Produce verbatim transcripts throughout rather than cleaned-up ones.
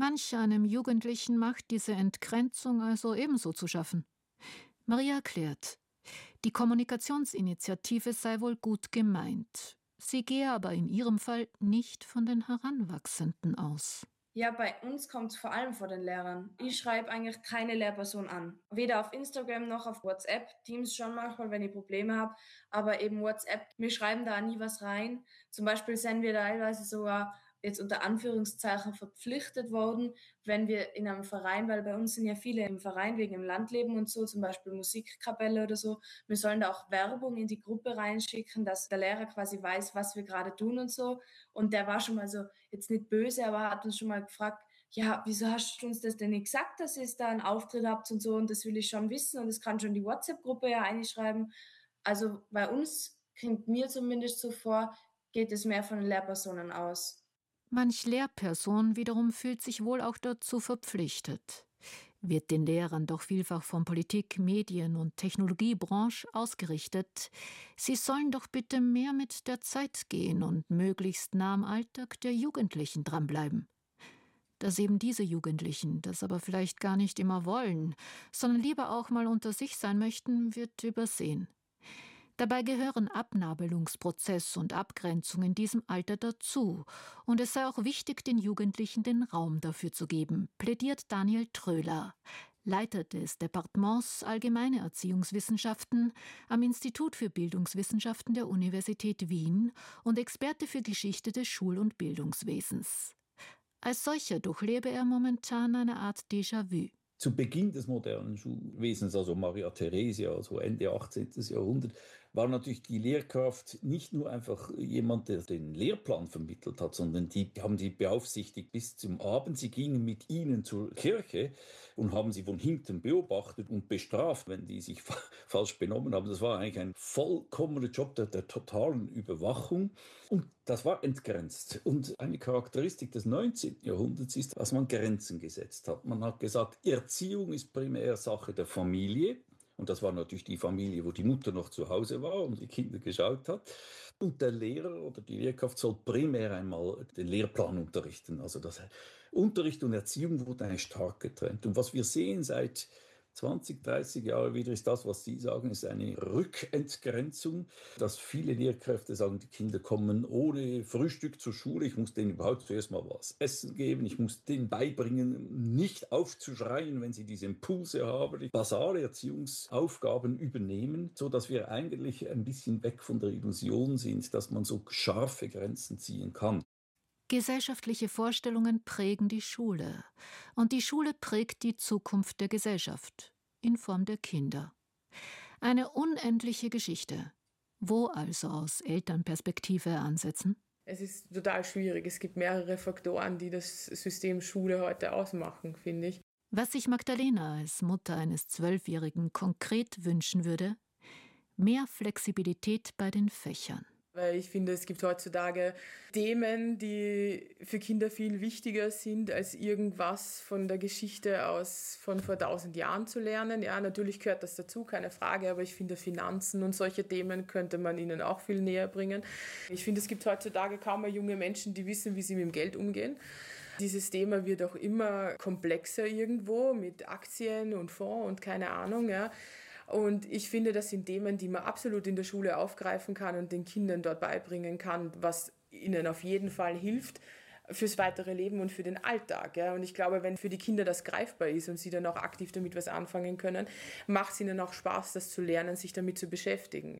Manch einem Jugendlichen macht diese Entgrenzung also ebenso zu schaffen. Maria erklärt, die Kommunikationsinitiative sei wohl gut gemeint. Sie gehe aber in ihrem Fall nicht von den Heranwachsenden aus. Ja, bei uns kommt es vor allem vor den Lehrern. Ich schreibe eigentlich keine Lehrperson an. Weder auf Instagram noch auf WhatsApp. Teams schon manchmal, wenn ich Probleme habe. Aber eben WhatsApp, wir schreiben da nie was rein. Zum Beispiel sind wir teilweise sogar jetzt unter Anführungszeichen verpflichtet worden, wenn wir in einem Verein, weil bei uns sind ja viele im Verein wegen dem Landleben und so, zum Beispiel Musikkapelle oder so, wir sollen da auch Werbung in die Gruppe reinschicken, dass der Lehrer quasi weiß, was wir gerade tun und so. Und der war schon mal so, jetzt nicht böse, aber hat uns schon mal gefragt, ja, wieso hast du uns das denn nicht gesagt, dass ihr da einen Auftritt habt und so, und das will ich schon wissen und das kann schon die WhatsApp-Gruppe ja einschreiben. Also bei uns, kommt mir zumindest so vor, geht es mehr von den Lehrpersonen aus. Manch Lehrperson wiederum fühlt sich wohl auch dazu verpflichtet. Wird den Lehrern doch vielfach von Politik, Medien und Technologiebranche ausgerichtet, sie sollen doch bitte mehr mit der Zeit gehen und möglichst nah am Alltag der Jugendlichen dranbleiben. Dass eben diese Jugendlichen das aber vielleicht gar nicht immer wollen, sondern lieber auch mal unter sich sein möchten, wird übersehen. Dabei gehören Abnabelungsprozess und Abgrenzung in diesem Alter dazu. Und es sei auch wichtig, den Jugendlichen den Raum dafür zu geben, plädiert Daniel Tröler, Leiter des Departements Allgemeine Erziehungswissenschaften am Institut für Bildungswissenschaften der Universität Wien und Experte für Geschichte des Schul- und Bildungswesens. Als solcher durchlebe er momentan eine Art Déjà-vu. Zu Beginn des modernen Schulwesens, also Maria Theresia, also Ende achtzehnten. Jahrhundert, war natürlich die Lehrkraft nicht nur einfach jemand, der den Lehrplan vermittelt hat, sondern die haben die beaufsichtigt bis zum Abend. Sie gingen mit ihnen zur Kirche und haben sie von hinten beobachtet und bestraft, wenn die sich fa- falsch benommen haben. Das war eigentlich ein vollkommener Job der, der totalen Überwachung. Und das war entgrenzt. Und eine Charakteristik des neunzehnten. Jahrhunderts ist, dass man Grenzen gesetzt hat. Man hat gesagt, Erziehung ist primär Sache der Familie. Und das war natürlich die Familie, wo die Mutter noch zu Hause war und die Kinder geschaut hat. Und der Lehrer oder die Lehrkraft soll primär einmal den Lehrplan unterrichten. Also das Unterricht und Erziehung wurden eigentlich stark getrennt. Und was wir sehen seit zwanzig, dreißig Jahre wieder ist das, was Sie sagen, ist eine Rückentgrenzung, dass viele Lehrkräfte sagen, die Kinder kommen ohne Frühstück zur Schule, ich muss denen überhaupt zuerst mal was essen geben, ich muss denen beibringen, nicht aufzuschreien, wenn sie diese Impulse haben, die basale Erziehungsaufgaben übernehmen, sodass wir eigentlich ein bisschen weg von der Illusion sind, dass man so scharfe Grenzen ziehen kann. Gesellschaftliche Vorstellungen prägen die Schule. Und die Schule prägt die Zukunft der Gesellschaft in Form der Kinder. Eine unendliche Geschichte. Wo also aus Elternperspektive ansetzen? Es ist total schwierig. Es gibt mehrere Faktoren, die das System Schule heute ausmachen, finde ich. Was sich Magdalena als Mutter eines Zwölfjährigen konkret wünschen würde? Mehr Flexibilität bei den Fächern. Weil ich finde, es gibt heutzutage Themen, die für Kinder viel wichtiger sind, als irgendwas von der Geschichte aus von vor tausend Jahren zu lernen. Ja, natürlich gehört das dazu, keine Frage, aber ich finde, Finanzen und solche Themen könnte man ihnen auch viel näher bringen. Ich finde, es gibt heutzutage kaum mehr junge Menschen, die wissen, wie sie mit dem Geld umgehen. Dieses Thema wird auch immer komplexer irgendwo mit Aktien und Fonds und keine Ahnung, ja. Und ich finde, das sind Themen, die man absolut in der Schule aufgreifen kann und den Kindern dort beibringen kann, was ihnen auf jeden Fall hilft fürs weitere Leben und für den Alltag. Ja. Und ich glaube, wenn für die Kinder das greifbar ist und sie dann auch aktiv damit was anfangen können, macht es ihnen auch Spaß, das zu lernen, sich damit zu beschäftigen.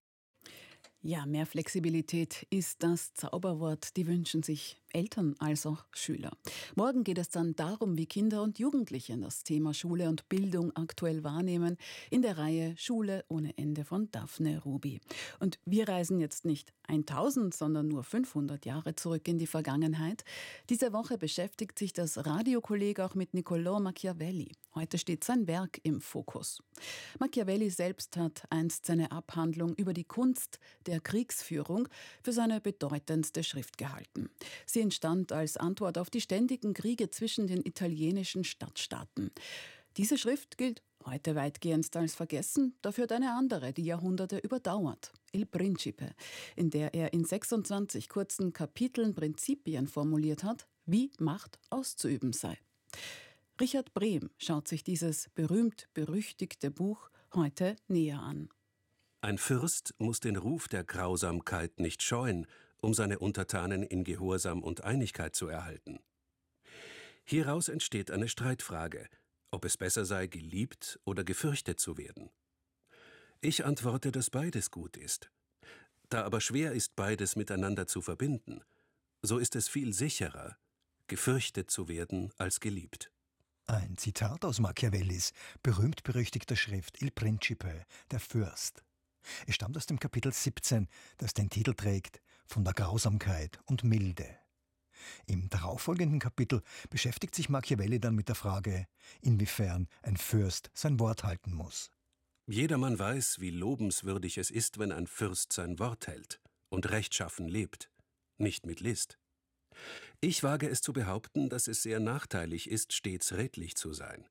Ja, mehr Flexibilität ist das Zauberwort, die wünschen sich Eltern als auch Schüler. Morgen geht es dann darum, wie Kinder und Jugendliche das Thema Schule und Bildung aktuell wahrnehmen, in der Reihe Schule ohne Ende von Daphne Ruby. Und wir reisen jetzt nicht tausend, sondern nur fünfhundert Jahre zurück in die Vergangenheit. Diese Woche beschäftigt sich das Radiokolleg auch mit Niccolò Machiavelli. Heute steht sein Werk im Fokus. Machiavelli selbst hat einst seine Abhandlung über die Kunst der Kriegsführung für seine bedeutendste Schrift gehalten. Sie entstand als Antwort auf die ständigen Kriege zwischen den italienischen Stadtstaaten. Diese Schrift gilt heute weitgehend als vergessen, dafür hat eine andere, die Jahrhunderte überdauert, Il Principe, in der er in sechsundzwanzig kurzen Kapiteln Prinzipien formuliert hat, wie Macht auszuüben sei. Richard Brehm schaut sich dieses berühmt-berüchtigte Buch heute näher an. Ein Fürst muss den Ruf der Grausamkeit nicht scheuen, um seine Untertanen in Gehorsam und Einigkeit zu erhalten. Hieraus entsteht eine Streitfrage, ob es besser sei, geliebt oder gefürchtet zu werden. Ich antworte, dass beides gut ist. Da aber schwer ist, beides miteinander zu verbinden, so ist es viel sicherer, gefürchtet zu werden als geliebt. Ein Zitat aus Machiavellis berühmt-berüchtigter Schrift Il Principe, der Fürst. Es stammt aus dem Kapitel siebzehn, das den Titel trägt »Von der Grausamkeit und Milde«. Im darauffolgenden Kapitel beschäftigt sich Machiavelli dann mit der Frage, inwiefern ein Fürst sein Wort halten muss. Jedermann weiß, wie lobenswürdig es ist, wenn ein Fürst sein Wort hält und rechtschaffen lebt, nicht mit List. Ich wage es zu behaupten, dass es sehr nachteilig ist, stets redlich zu sein.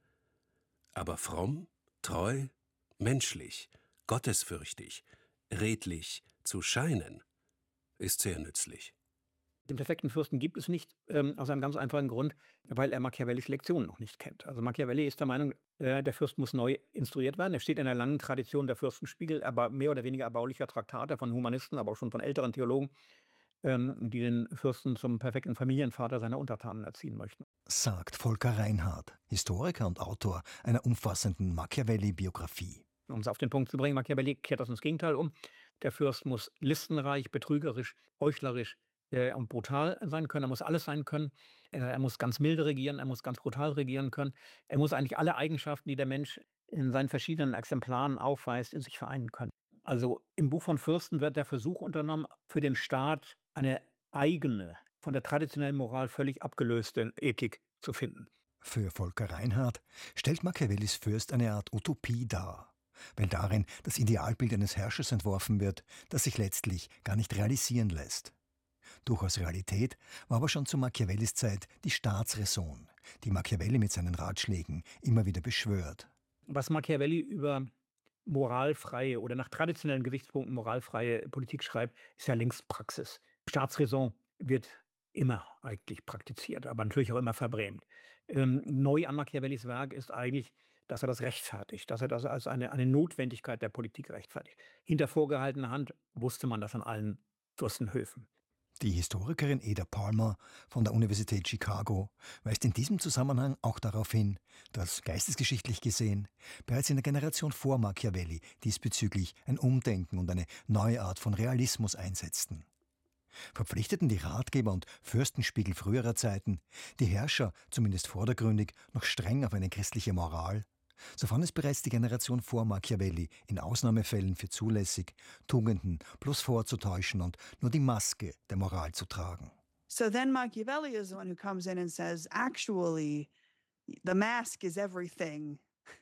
Aber fromm, treu, menschlich, gottesfürchtig, redlich zu scheinen, ist sehr nützlich. Den perfekten Fürsten gibt es nicht, ähm, aus einem ganz einfachen Grund, weil er Machiavellis Lektionen noch nicht kennt. Also Machiavelli ist der Meinung, äh, der Fürst muss neu instruiert werden. Er steht in einer langen Tradition der Fürstenspiegel, aber mehr oder weniger erbaulicher Traktate von Humanisten, aber auch schon von älteren Theologen, ähm, die den Fürsten zum perfekten Familienvater seiner Untertanen erziehen möchten. Sagt Volker Reinhardt, Historiker und Autor einer umfassenden Machiavelli-Biografie. Um es auf den Punkt zu bringen, Machiavelli kehrt das ins Gegenteil um. Der Fürst muss listenreich, betrügerisch, heuchlerisch und brutal sein können. Er muss alles sein können. Er muss ganz milde regieren, er muss ganz brutal regieren können. Er muss eigentlich alle Eigenschaften, die der Mensch in seinen verschiedenen Exemplaren aufweist, in sich vereinen können. Also im Buch von Fürsten wird der Versuch unternommen, für den Staat eine eigene, von der traditionellen Moral völlig abgelöste Ethik zu finden. Für Volker Reinhardt stellt Machiavellis Fürst eine Art Utopie dar, weil darin das Idealbild eines Herrschers entworfen wird, das sich letztlich gar nicht realisieren lässt. Durchaus Realität war aber schon zu Machiavellis Zeit die Staatsräson, die Machiavelli mit seinen Ratschlägen immer wieder beschwört. Was Machiavelli über moralfreie oder nach traditionellen Gesichtspunkten moralfreie Politik schreibt, ist ja längst Praxis. Staatsräson wird immer eigentlich praktiziert, aber natürlich auch immer verbrämt. Ähm, neu an Machiavellis Werk ist eigentlich, dass er das rechtfertigt, dass er das als eine, eine Notwendigkeit der Politik rechtfertigt. Hinter vorgehaltener Hand wusste man das an allen Fürstenhöfen. Die Historikerin Ada Palmer von der Universität Chicago weist in diesem Zusammenhang auch darauf hin, dass geistesgeschichtlich gesehen bereits in der Generation vor Machiavelli diesbezüglich ein Umdenken und eine neue Art von Realismus einsetzten. Verpflichteten die Ratgeber und Fürstenspiegel früherer Zeiten die Herrscher, zumindest vordergründig, noch streng auf eine christliche Moral, so fand es bereits die Generation vor Machiavelli in Ausnahmefällen für zulässig, Tugenden bloß vorzutäuschen und nur die Maske der Moral zu tragen. So then Machiavelli is the one who comes in and says, actually, the mask is everything.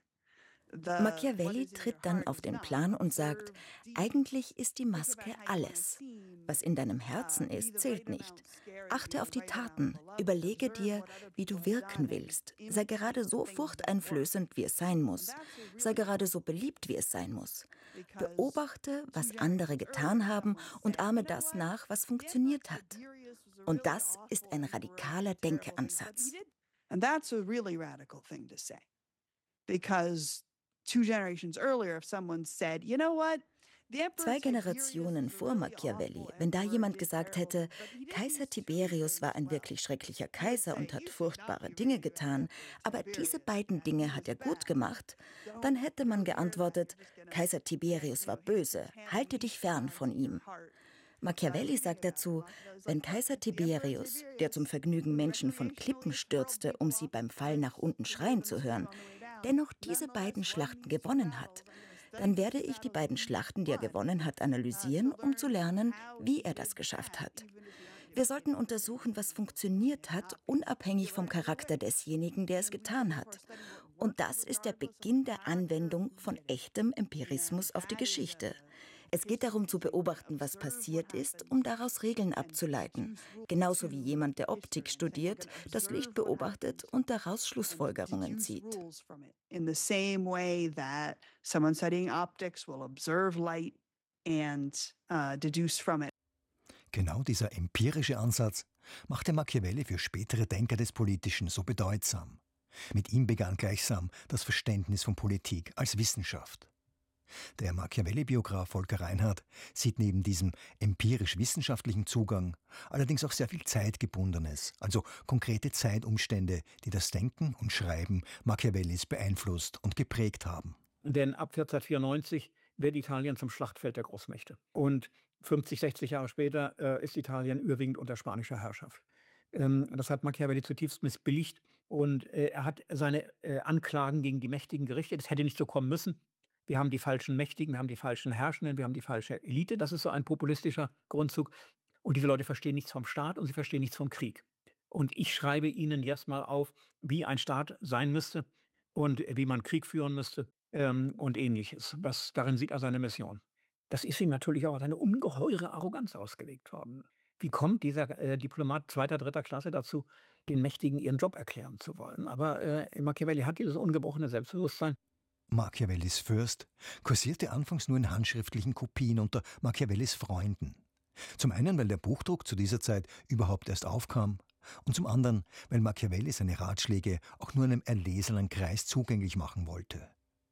Machiavelli tritt dann auf den Plan und sagt, eigentlich ist die Maske alles. Was in deinem Herzen ist, zählt nicht. Achte auf die Taten, überlege dir, wie du wirken willst. Sei gerade so furchteinflößend, wie es sein muss. Sei gerade so beliebt, wie es sein muss. Beobachte, was andere getan haben und ahme das nach, was funktioniert hat. Und das ist ein radikaler Denkeansatz. And that's a really radical thing to say. Because two generations earlier, if someone said, you know what? Zwei Generationen vor Machiavelli, wenn da jemand gesagt hätte, Kaiser Tiberius war ein wirklich schrecklicher Kaiser und hat furchtbare Dinge getan, aber diese beiden Dinge hat er gut gemacht, dann hätte man geantwortet, Kaiser Tiberius war böse, halte dich fern von ihm. Machiavelli sagt dazu, wenn Kaiser Tiberius, der zum Vergnügen Menschen von Klippen stürzte, um sie beim Fall nach unten schreien zu hören, dennoch diese beiden Schlachten gewonnen hat, dann werde ich die beiden Schlachten, die er gewonnen hat, analysieren, um zu lernen, wie er das geschafft hat. Wir sollten untersuchen, was funktioniert hat, unabhängig vom Charakter desjenigen, der es getan hat. Und das ist der Beginn der Anwendung von echtem Empirismus auf die Geschichte. Es geht darum zu beobachten, was passiert ist, um daraus Regeln abzuleiten. Genauso wie jemand, der Optik studiert, das Licht beobachtet und daraus Schlussfolgerungen zieht. In the same way that someone studying optics will observe light and uh, deduce from it. Genau dieser empirische Ansatz machte Machiavelli für spätere Denker des Politischen so bedeutsam. Mit ihm begann gleichsam das Verständnis von Politik als Wissenschaft. Der Machiavelli-Biograf Volker Reinhardt sieht neben diesem empirisch-wissenschaftlichen Zugang allerdings auch sehr viel Zeitgebundenes, also konkrete Zeitumstände, die das Denken und Schreiben Machiavellis beeinflusst und geprägt haben. Denn ab vierzehnhundertvierundneunzig wird Italien zum Schlachtfeld der Großmächte. Und fünfzig, sechzig Jahre später äh, ist Italien überwiegend unter spanischer Herrschaft. Ähm, das hat Machiavelli zutiefst missbilligt und äh, er hat seine äh, Anklagen gegen die Mächtigen gerichtet. Es hätte nicht so kommen müssen. Wir haben die falschen Mächtigen, wir haben die falschen Herrschenden, wir haben die falsche Elite. Das ist so ein populistischer Grundzug. Und diese Leute verstehen nichts vom Staat und sie verstehen nichts vom Krieg. Und ich schreibe ihnen jetzt mal auf, wie ein Staat sein müsste und wie man Krieg führen müsste ähm, und Ähnliches. Was, darin sieht er seine Mission. Das ist ihm natürlich auch als eine ungeheure Arroganz ausgelegt worden. Wie kommt dieser äh, Diplomat zweiter, dritter Klasse dazu, den Mächtigen ihren Job erklären zu wollen? Aber äh, Machiavelli hat dieses ungebrochene Selbstbewusstsein. Machiavellis Fürst kursierte anfangs nur in handschriftlichen Kopien unter Machiavellis Freunden. Zum einen, weil der Buchdruck zu dieser Zeit überhaupt erst aufkam und zum anderen, weil Machiavelli seine Ratschläge auch nur einem erlesenen Kreis zugänglich machen wollte.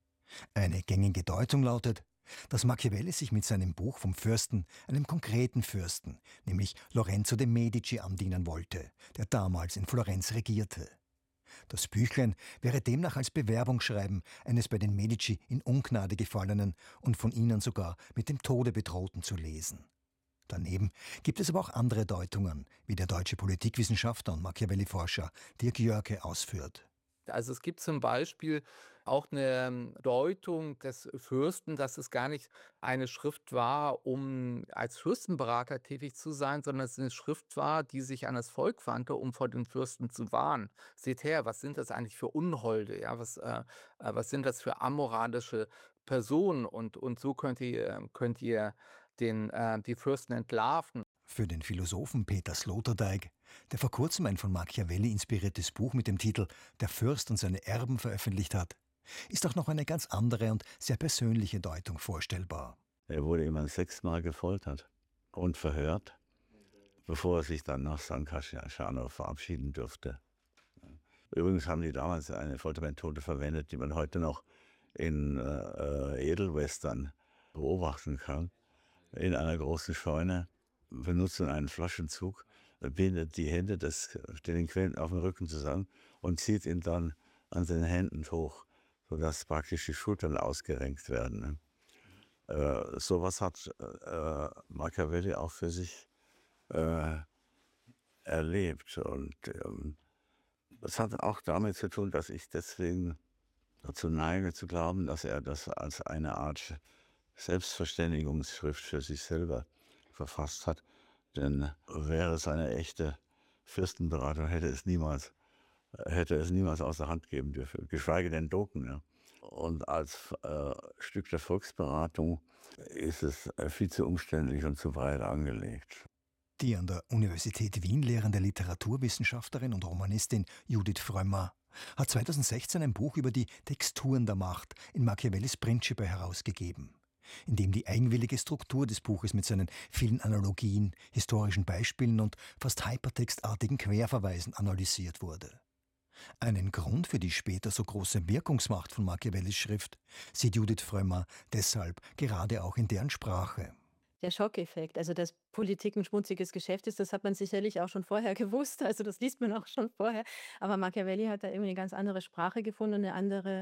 Eine gängige Deutung lautet, dass Machiavelli sich mit seinem Buch vom Fürsten einem konkreten Fürsten, nämlich Lorenzo de' Medici, andienen wollte, der damals in Florenz regierte. Das Büchlein wäre demnach als Bewerbungsschreiben eines bei den Medici in Ungnade gefallenen und von ihnen sogar mit dem Tode bedrohten zu lesen. Daneben gibt es aber auch andere Deutungen, wie der deutsche Politikwissenschaftler und Machiavelli-Forscher Dirk Jörke ausführt. Also es gibt zum Beispiel auch eine Deutung des Fürsten, dass es gar nicht eine Schrift war, um als Fürstenberater tätig zu sein, sondern es eine Schrift war, die sich an das Volk wandte, um vor den Fürsten zu warnen. Seht her, was sind das eigentlich für Unholde? Ja, was, äh, was sind das für amoralische Personen? Und, und so könnt ihr, könnt ihr den, äh, die Fürsten entlarven. Für den Philosophen Peter Sloterdijk, der vor kurzem ein von Machiavelli inspiriertes Buch mit dem Titel »Der Fürst und seine Erben« veröffentlicht hat, ist auch noch eine ganz andere und sehr persönliche Deutung vorstellbar. Er wurde immer sechsmal gefoltert und verhört, bevor er sich dann nach San Casciano verabschieden durfte. Übrigens haben die damals eine Foltermethode verwendet, die man heute noch in äh, Edelwestern beobachten kann. In einer großen Scheune benutzt man einen Flaschenzug, bindet die Hände des Delinquenten auf dem Rücken zusammen und zieht ihn dann an den Händen hoch, sodass praktisch die Schultern ausgerenkt werden. Äh, sowas hat äh, Machiavelli auch für sich äh, erlebt. Und ähm, das hat auch damit zu tun, dass ich deswegen dazu neige zu glauben, dass er das als eine Art Selbstverständigungsschrift für sich selber verfasst hat. Denn wäre es eine echte Fürstenberatung, hätte es niemals, hätte es niemals aus der Hand geben dürfen, geschweige denn drucken. Ja. Und als äh, Stück der Volksberatung ist es viel zu umständlich und zu breit angelegt. Die an der Universität Wien lehrende Literaturwissenschaftlerin und Romanistin Judith Frömmer hat zweitausendsechzehn ein Buch über die Texturen der Macht in Machiavellis Principe herausgegeben, in dem die eigenwillige Struktur des Buches mit seinen vielen Analogien, historischen Beispielen und fast hypertextartigen Querverweisen analysiert wurde. Einen Grund für die später so große Wirkungsmacht von Machiavellis Schrift sieht Judith Frömmer deshalb gerade auch in deren Sprache. Der Schockeffekt, also dass Politik ein schmutziges Geschäft ist, das hat man sicherlich auch schon vorher gewusst, also das liest man auch schon vorher. Aber Machiavelli hat da irgendwie eine ganz andere Sprache gefunden, eine andere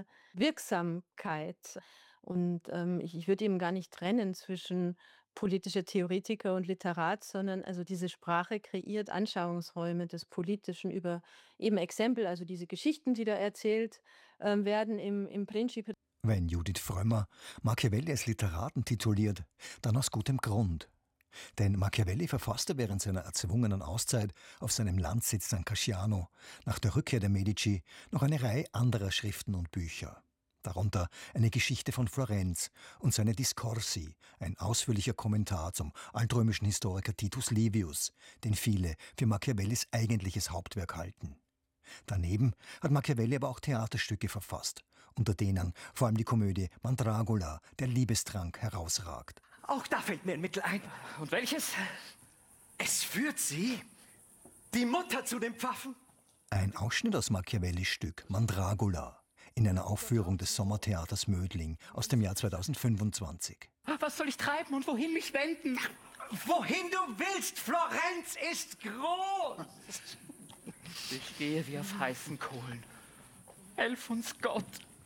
Wirksamkeit. Und ähm, ich, ich würde eben gar nicht trennen zwischen politischer Theoretiker und Literat, sondern also diese Sprache kreiert Anschauungsräume des Politischen über eben Exempel, also diese Geschichten, die da erzählt äh, werden im, im Principe. Wenn Judith Frömmer Machiavelli als Literaten tituliert, dann aus gutem Grund. Denn Machiavelli verfasste während seiner erzwungenen Auszeit auf seinem Landsitz San Casciano nach der Rückkehr der Medici noch eine Reihe anderer Schriften und Bücher. Darunter eine Geschichte von Florenz und seine Discorsi, ein ausführlicher Kommentar zum altrömischen Historiker Titus Livius, den viele für Machiavellis eigentliches Hauptwerk halten. Daneben hat Machiavelli aber auch Theaterstücke verfasst, unter denen vor allem die Komödie Mandragola, der Liebestrank, herausragt. Auch da fällt mir ein Mittel ein. Und welches? Es führt sie, die Mutter, zu dem Pfaffen. Ein Ausschnitt aus Machiavellis Stück Mandragola in einer Aufführung des Sommertheaters Mödling aus dem Jahr zweitausendfünfundzwanzig. Was soll ich treiben und wohin mich wenden? Wohin du willst, Florenz ist groß. Ich gehe wie auf heißen Kohlen. Helf uns Gott.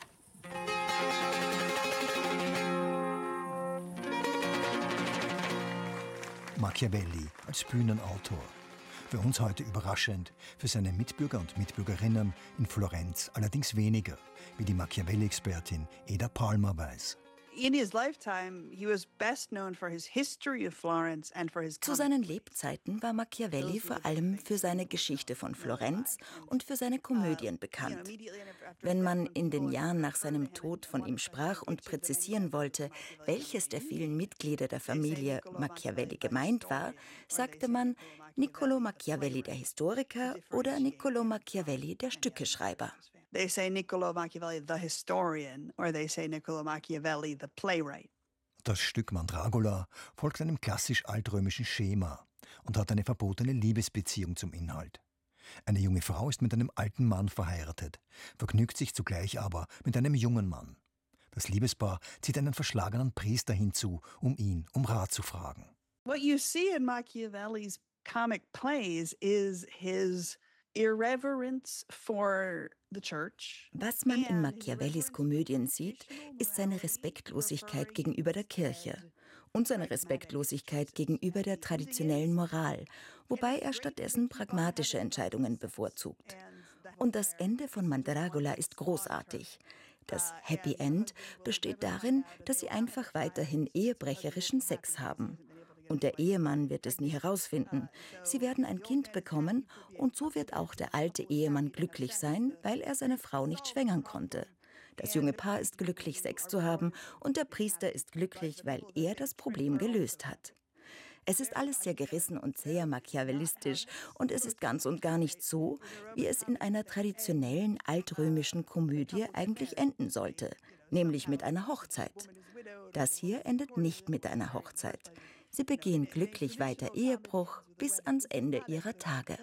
Machiavelli als Bühnenautor. Für uns heute überraschend, für seine Mitbürger und Mitbürgerinnen in Florenz allerdings weniger, wie die Machiavelli-Expertin Eda Palmer weiß. In his lifetime, he was best known for his history of Florence and for his Zu seinen Lebzeiten war Machiavelli vor allem für seine Geschichte von Florenz und für seine Komödien bekannt. Wenn man in den Jahren nach seinem Tod von ihm sprach und präzisieren wollte, welches der vielen Mitglieder der Familie Machiavelli gemeint war, sagte man Niccolò Machiavelli der Historiker oder Niccolò Machiavelli der Stückeschreiber. They say Niccolò Machiavelli the historian, or they say Niccolò Machiavelli the playwright. Das Stück Mandragola folgt einem klassisch altrömischen Schema und hat eine verbotene Liebesbeziehung zum Inhalt. Eine junge Frau ist mit einem alten Mann verheiratet, vergnügt sich zugleich aber mit einem jungen Mann. Das Liebespaar zieht einen verschlagenen Priester hinzu, um ihn um Rat zu fragen. What you see in Machiavelli's comic plays is his irreverence for the church. Was man in Machiavellis Komödien sieht, ist seine Respektlosigkeit gegenüber der Kirche und seine Respektlosigkeit gegenüber der traditionellen Moral, wobei er stattdessen pragmatische Entscheidungen bevorzugt. Und das Ende von Mandragola ist großartig. Das Happy End besteht darin, dass sie einfach weiterhin ehebrecherischen Sex haben. Und der Ehemann wird es nie herausfinden. Sie werden ein Kind bekommen und so wird auch der alte Ehemann glücklich sein, weil er seine Frau nicht schwängern konnte. Das junge Paar ist glücklich, Sex zu haben und der Priester ist glücklich, weil er das Problem gelöst hat. Es ist alles sehr gerissen und sehr machiavellistisch und es ist ganz und gar nicht so, wie es in einer traditionellen altrömischen Komödie eigentlich enden sollte, nämlich mit einer Hochzeit. Das hier endet nicht mit einer Hochzeit. Sie begehen glücklich weiter Ehebruch bis ans Ende ihrer Tage.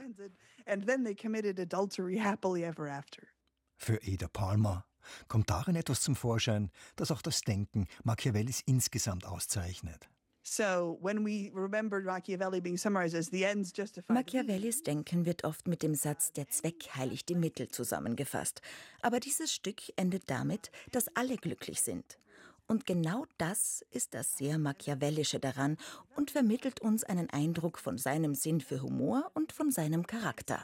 Für Eda Palmer kommt darin etwas zum Vorschein, das auch das Denken Machiavellis insgesamt auszeichnet. So when we remember Machiavelli being summarized as the ends justify. Machiavellis Denken wird oft mit dem Satz "Der Zweck heiligt die Mittel" zusammengefasst. Aber dieses Stück endet damit, dass alle glücklich sind. Und genau das ist das sehr Machiavellische daran und vermittelt uns einen Eindruck von seinem Sinn für Humor und von seinem Charakter.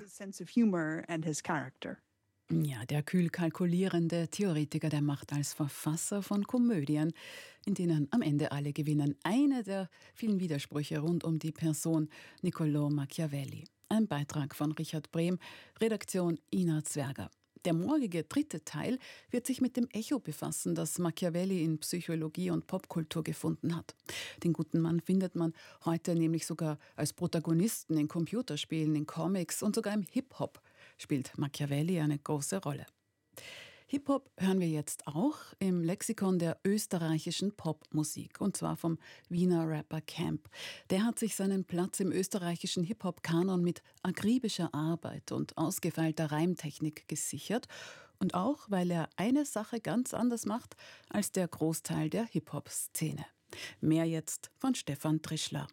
Ja, der kühl kalkulierende Theoretiker der Macht als Verfasser von Komödien, in denen am Ende alle gewinnen. Eine der vielen Widersprüche rund um die Person Niccolò Machiavelli. Ein Beitrag von Richard Brehm, Redaktion Ina Zwerger. Der morgige dritte Teil wird sich mit dem Echo befassen, das Machiavelli in Psychologie und Popkultur gefunden hat. Den guten Mann findet man heute nämlich sogar als Protagonisten in Computerspielen, in Comics und sogar im Hip-Hop spielt Machiavelli eine große Rolle. Hip-Hop hören wir jetzt auch im Lexikon der österreichischen Popmusik, und zwar vom Wiener Rapper Camp. Der hat sich seinen Platz im österreichischen Hip-Hop-Kanon mit akribischer Arbeit und ausgefeilter Reimtechnik gesichert und auch, weil er eine Sache ganz anders macht als der Großteil der Hip-Hop-Szene. Mehr jetzt von Stefan Trischler.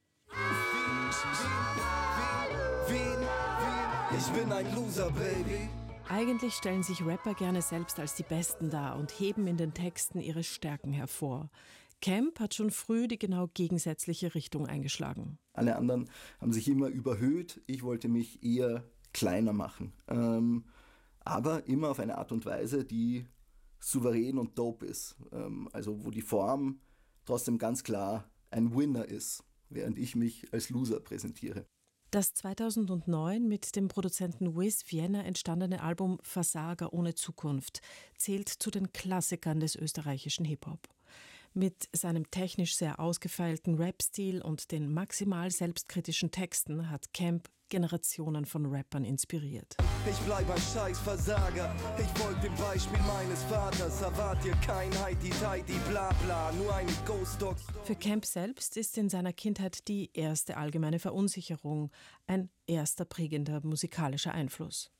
Ich bin ein Loser, Baby. Eigentlich stellen sich Rapper gerne selbst als die Besten dar und heben in den Texten ihre Stärken hervor. Camp hat schon früh die genau gegensätzliche Richtung eingeschlagen. Alle anderen haben sich immer überhöht, ich wollte mich eher kleiner machen. Ähm, aber immer auf eine Art und Weise, die souverän und dope ist. Ähm, also wo die Form trotzdem ganz klar ein Winner ist, während ich mich als Loser präsentiere. Das zweitausendneun mit dem Produzenten Wiz Vienna entstandene Album Versager ohne Zukunft zählt zu den Klassikern des österreichischen Hip-Hop. Mit seinem technisch sehr ausgefeilten Rap-Stil und den maximal selbstkritischen Texten hat Camp Generationen von Rappern inspiriert. Ich bleib ein scheiß Versager, ich folg dem Beispiel meines Vaters, erwart ihr kein Heidi-Teidi, bla bla, nur eine Ghost-Dog. Für Camp selbst ist in seiner Kindheit die erste allgemeine Verunsicherung ein erster prägender musikalischer Einfluss.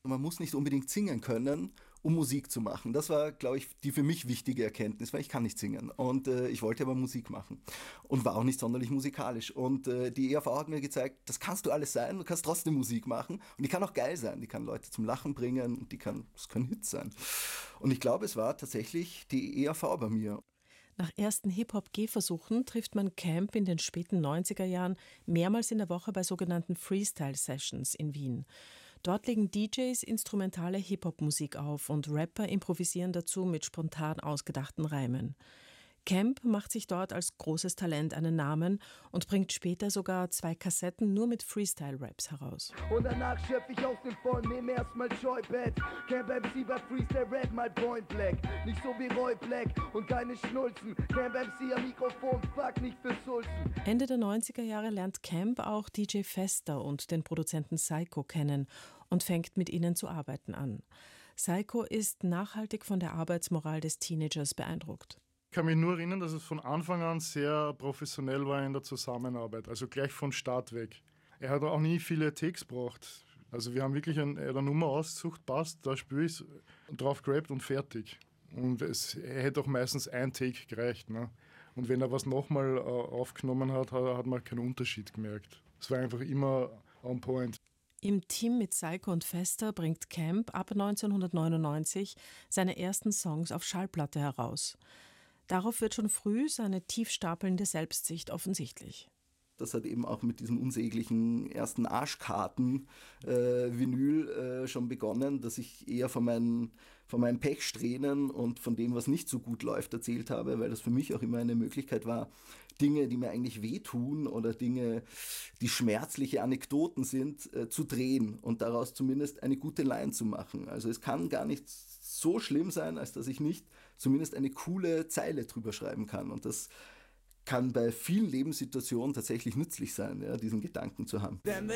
Man muss nicht unbedingt singen können, um Musik zu machen. Das war, glaube ich, die für mich wichtige Erkenntnis, weil ich kann nicht singen. Und äh, ich wollte aber Musik machen und war auch nicht sonderlich musikalisch. Und äh, die E R V hat mir gezeigt, das kannst du alles sein, du kannst trotzdem Musik machen. Und die kann auch geil sein, die kann Leute zum Lachen bringen und die kann, das können Hits sein. Und ich glaube, es war tatsächlich die E R V bei mir. Nach ersten Hip-Hop-Gehversuchen trifft man Camp in den späten neunziger Jahren mehrmals in der Woche bei sogenannten Freestyle-Sessions in Wien. Dort legen D Js instrumentale Hip-Hop-Musik auf und Rapper improvisieren dazu mit spontan ausgedachten Reimen. Camp macht sich dort als großes Talent einen Namen und bringt später sogar zwei Kassetten nur mit Freestyle-Raps heraus. Und danach schöpf ich aus dem Vollen, nehme erstmal Joybett. Camp M C bei Freestyle Rap mal Point Black. Nicht so wie Roy Black und keine Schnulzen. Camp M C am Mikrofon, fuck nicht für Sulzen. Ende der neunziger Jahre lernt Camp auch D J Fester und den Produzenten Psycho kennen und fängt mit ihnen zu arbeiten an. Psycho ist nachhaltig von der Arbeitsmoral des Teenagers beeindruckt. Ich kann mich nur erinnern, dass es von Anfang an sehr professionell war in der Zusammenarbeit, also gleich von Start weg. Er hat auch nie viele Takes gebraucht. Also wir haben wirklich ein, eine Nummer ausgesucht, passt, da spiele ich drauf gerappt und fertig. Und es, er hätte auch meistens ein Take gereicht. Ne? Und wenn er was nochmal äh, aufgenommen hat, hat, hat man keinen Unterschied gemerkt. Es war einfach immer on point. Im Team mit Psycho und Fester bringt Camp ab neunzehnhundertneunundneunzig seine ersten Songs auf Schallplatte heraus. Darauf wird schon früh seine tief stapelnde Selbstsicht offensichtlich. Das hat eben auch mit diesem unsäglichen ersten Arschkarten-Vinyl äh, äh, schon begonnen, dass ich eher von meinen, von meinen Pechsträhnen und von dem, was nicht so gut läuft, erzählt habe, weil das für mich auch immer eine Möglichkeit war, Dinge, die mir eigentlich wehtun oder Dinge, die schmerzliche Anekdoten sind, äh, zu drehen und daraus zumindest eine gute Line zu machen. Also es kann gar nicht so schlimm sein, als dass ich nicht zumindest eine coole Zeile drüber schreiben kann. Und das kann bei vielen Lebenssituationen tatsächlich nützlich sein, ja, diesen Gedanken zu haben.